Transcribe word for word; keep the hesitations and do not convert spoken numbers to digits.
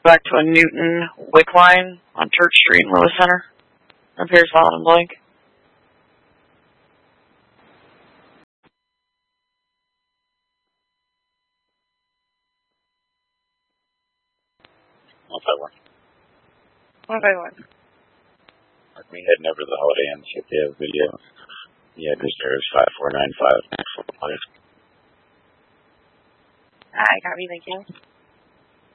back to a Newton wick line on Church Street in Lewis Center. Appears valid and blank. one five one. one five one. Mark me heading over to the Holiday Inn, see if they have video. The address there is five four nine five. I copy, thank you.